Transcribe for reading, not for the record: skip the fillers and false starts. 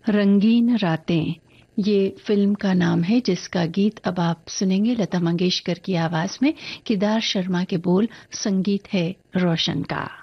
रंगीन रातें, ये फिल्म का नाम है जिसका गीत अब आप सुनेंगे लता मंगेशकर की आवाज में। केदार शर्मा के बोल, संगीत है रोशन का।